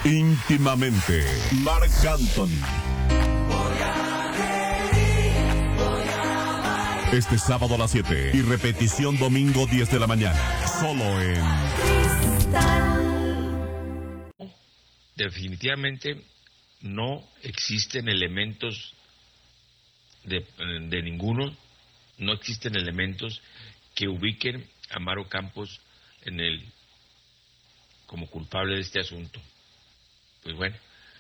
Íntimamente, Marc Anthony. Este sábado a las 7 y repetición domingo 10 de la mañana. Solo en Definitivamente no existen elementos de ninguno, no existen elementos que ubiquen a Maru Campos como culpable de este asunto. Pues bueno,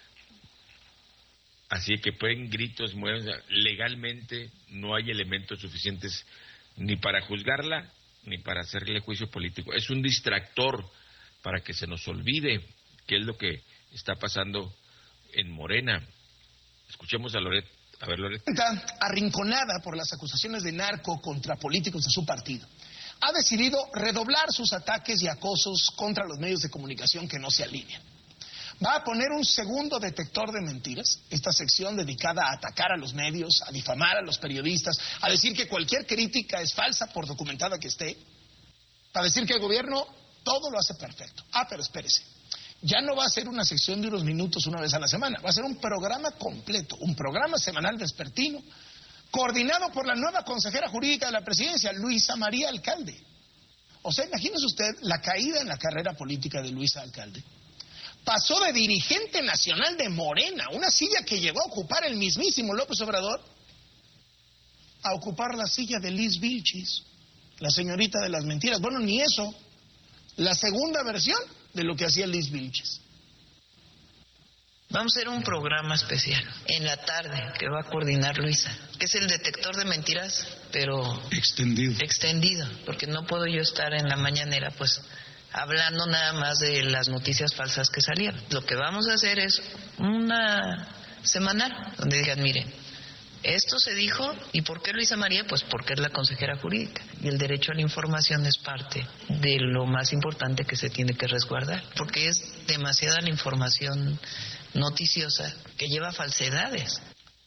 así que pueden gritos, legalmente no hay elementos suficientes ni para juzgarla ni para hacerle juicio político. Es un distractor para que se nos olvide qué es lo que está pasando en Morena. Escuchemos a Loret. A ver, Loret. Arrinconada por las acusaciones de narco contra políticos de su partido, ha decidido redoblar sus ataques y acosos contra los medios de comunicación que no se alinean. Va a poner un segundo detector de mentiras, esta sección dedicada a atacar a los medios, a difamar a los periodistas, a decir que cualquier crítica es falsa por documentada que esté, para decir que el gobierno todo lo hace perfecto. Pero espérese, ya no va a ser una sección de unos minutos una vez a la semana, va a ser un programa completo, un programa semanal vespertino, coordinado por la nueva consejera jurídica de la presidencia, Luisa María Alcalde. O sea, imagínese usted la caída en la carrera política de Luisa Alcalde. Pasó de dirigente nacional de Morena, una silla que llegó a ocupar el mismísimo López Obrador, a ocupar la silla de Liz Vilchis, la señorita de las mentiras. Bueno, ni eso, la segunda versión de lo que hacía Liz Vilchis. Vamos a hacer un programa especial en la tarde que va a coordinar Luisa, que es el detector de mentiras, pero extendido, porque no puedo yo estar en la mañanera pues hablando nada más de las noticias falsas que salieron. Lo que vamos a hacer es una semanal donde digan, miren, esto se dijo, ¿y por qué Luisa María? Pues porque es la consejera jurídica y el derecho a la información es parte de lo más importante que se tiene que resguardar, porque es demasiada la información noticiosa que lleva falsedades.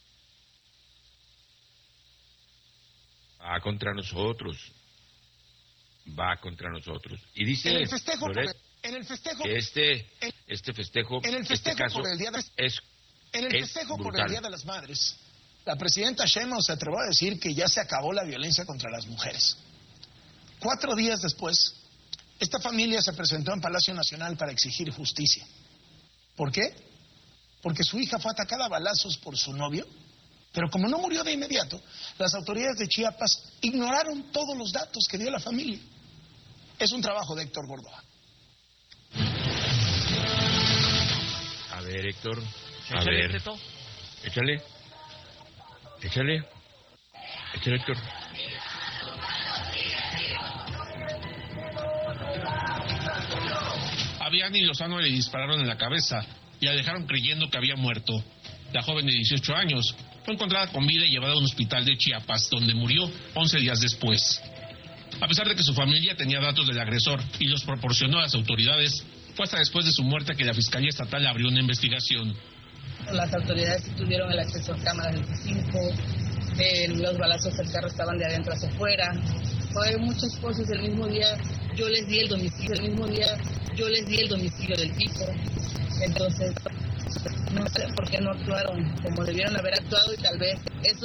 Va contra nosotros. Y dice en el festejo Loret, en el festejo que este festejo por el día por el Día de las Madres, la presidenta Sheinbaum se atrevió a decir que ya se acabó la violencia contra las mujeres. 4 días después, esta familia se presentó en Palacio Nacional para exigir justicia. ¿Por qué? Porque su hija fue atacada a balazos por su novio, pero como no murió de inmediato, las autoridades de Chiapas ignoraron todos los datos que dio la familia. Es un trabajo de Héctor Gordoa. A ver, Héctor. A ver. Échale, Héctor. A Vianney Lozano le dispararon en la cabeza y la dejaron creyendo que había muerto. La joven de 18 años fue encontrada con vida y llevada a un hospital de Chiapas, donde murió 11 días después. A pesar de que su familia tenía datos del agresor y los proporcionó a las autoridades, fue hasta después de su muerte que la Fiscalía Estatal abrió una investigación. Las autoridades tuvieron el acceso a cámaras del C5, los balazos del carro estaban de adentro hacia afuera. Fue muchas cosas. El mismo día yo les di el domicilio del tipo. Entonces, no sé por qué no actuaron como debieron haber actuado, y tal vez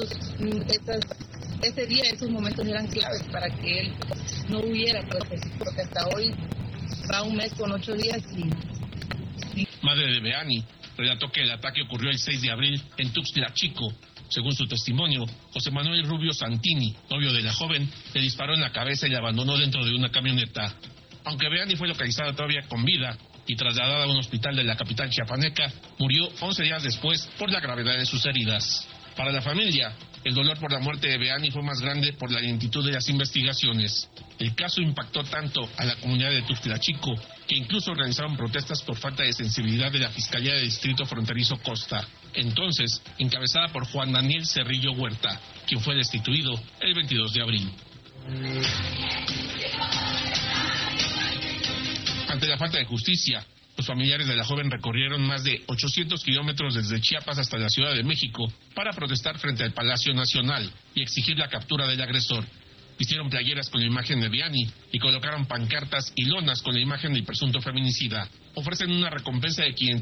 ese día, esos momentos eran claves para que él no huyera, porque hasta hoy va 1 mes con 8 días y... Madre de Vianney relató que el ataque ocurrió el 6 de abril en Tuxtla Chico. Según su testimonio, José Manuel Rubio Santini, novio de la joven, le disparó en la cabeza y la abandonó dentro de una camioneta. Aunque Vianney fue localizada todavía con vida y trasladada a un hospital de la capital chiapaneca, murió 11 días después por la gravedad de sus heridas. Para la familia, el dolor por la muerte de Vianney fue más grande por la lentitud de las investigaciones. El caso impactó tanto a la comunidad de Tuxtla Chico que incluso realizaron protestas por falta de sensibilidad de la Fiscalía del Distrito Fronterizo Costa, entonces encabezada por Juan Daniel Cerrillo Huerta, quien fue destituido el 22 de abril. Ante la falta de justicia, los familiares de la joven recorrieron más de 800 kilómetros desde Chiapas hasta la Ciudad de México para protestar frente al Palacio Nacional y exigir la captura del agresor. Vistieron playeras con la imagen de Vianney y colocaron pancartas y lonas con la imagen del presunto feminicida. Ofrecen una recompensa de 500